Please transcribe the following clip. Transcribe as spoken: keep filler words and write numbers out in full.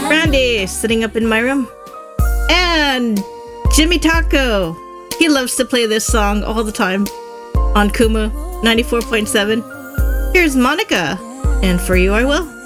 Randy, sitting up in my room. And Jimmy Taco. He loves to play this song all the time on Kumu ninety-four point seven. Here's Monica, and For You I Will.